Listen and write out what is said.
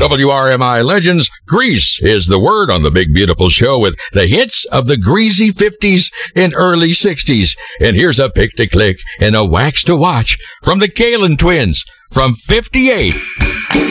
WRMI Legends, Grease is the word on the Big Beautiful Show with the hits of the greasy 50s and early 60s. And here's a pick to click and a wax to watch from the Kalin Twins from 58.